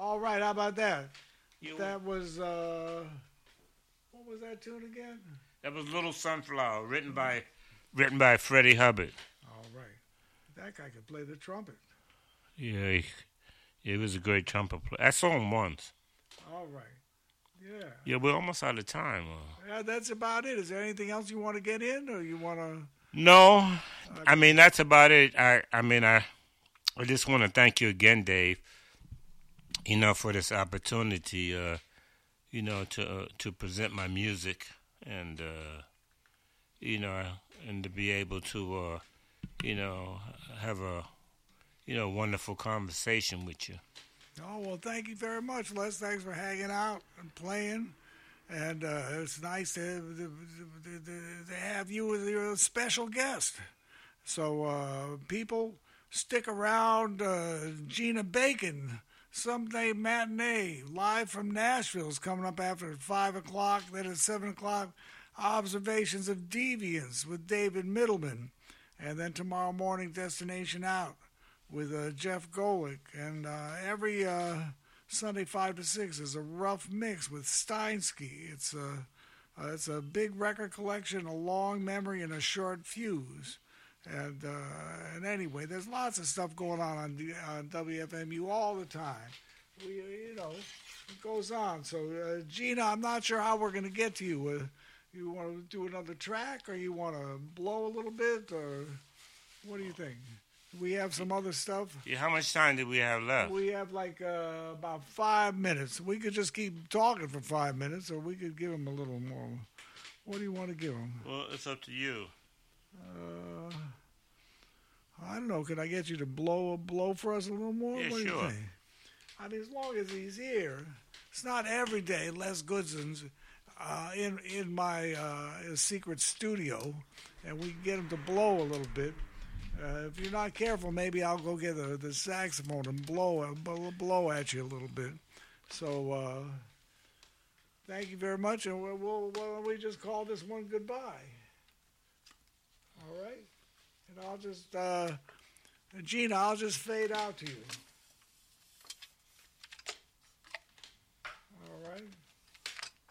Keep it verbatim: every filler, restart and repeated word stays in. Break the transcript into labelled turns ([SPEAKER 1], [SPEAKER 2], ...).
[SPEAKER 1] All right, how about that?
[SPEAKER 2] You,
[SPEAKER 1] That was, uh, what was that tune again?
[SPEAKER 2] that was Little Sunflower, written by written by Freddie Hubbard.
[SPEAKER 1] All right. That guy could play the trumpet.
[SPEAKER 2] Yeah, he, he was a great trumpet player. I saw him once.
[SPEAKER 1] All right. Yeah.
[SPEAKER 2] Yeah, we're almost out of time. Uh,
[SPEAKER 1] Yeah, that's about it. Is there anything else you want to get in, or you want to?
[SPEAKER 2] no, I mean that's about it. I I mean I I just want to thank you again, Dave. You know, for this opportunity. Uh, you know, to uh, to present my music and uh, you know, and to be able to uh, you know have a you know wonderful conversation with you.
[SPEAKER 1] Oh well, thank you very much, Les. Thanks for hanging out and playing. And uh, it's nice to, to, to, to have you as your special guest. So, uh, people, stick around. Uh, Gina Bacon, Someday Matinee, live from Nashville, is coming up after five o'clock. Then at seven o'clock, Observations of Deviance with David Middleman. And then tomorrow morning, Destination Out with uh, Jeff Golick. And uh, every... Uh, Sunday five to six is a rough mix with Steinsky. It's a, uh, it's a big record collection, a long memory, and a short fuse. And uh, and anyway, there's lots of stuff going on on, the, on W F M U all the time. We, uh, you know, it goes on. So, uh, Gina, I'm not sure how we're going to get to you. Uh, you want to do another track, or you want to blow a little bit, or what do you think? We have some other stuff.
[SPEAKER 2] Yeah, how much time do we have left?
[SPEAKER 1] We have like uh, about five minutes. We could just keep talking for five minutes, or we could give him a little more. What do you want to give him?
[SPEAKER 2] Well, it's up to you.
[SPEAKER 1] Uh, I don't know. Could I get you to blow blow for us a little more?
[SPEAKER 2] Yeah,
[SPEAKER 1] what do
[SPEAKER 2] sure.
[SPEAKER 1] you think? I mean, as long as he's here, it's not every day. Les Goodson's uh, in in my uh, secret studio, and we can get him to blow a little bit. Uh, if you're not careful, maybe I'll go get the, the saxophone and blow blow blow at you a little bit. So, uh, thank you very much, and we'll, we'll, why don't we just call this one goodbye? All right, and I'll just uh, Gina, I'll just fade out to you. All right.